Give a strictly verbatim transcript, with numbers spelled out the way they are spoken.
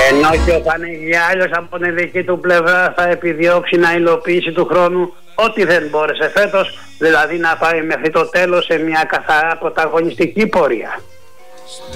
Ενώ και ο Πανεγιάλιος από την δική του πλευρά θα επιδιώξει να υλοποιήσει του χρόνου ό,τι δεν μπόρεσε φέτος, δηλαδή να πάει μέχρι το τέλος σε μια καθαρά πρωταγωνιστική πορεία.